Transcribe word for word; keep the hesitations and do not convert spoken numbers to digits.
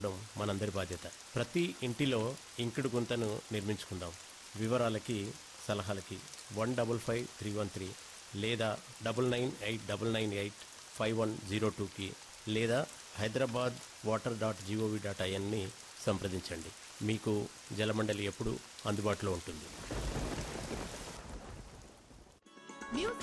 మనందరి బాధ్యత. ప్రతి ఇంటిలో ఇంకుడు గుంతను నిర్మించుకుందాం. వివరాలకి సలహాలకి one double five three one three లేదా double nine eight double nine eight five one zero టూకి లేదా Hyderabad water dot GOV dot ఐఎన్ని సంప్రదించండి. మీకు జలమండలి ఎప్పుడు అందుబాటులో ఉంటుంది.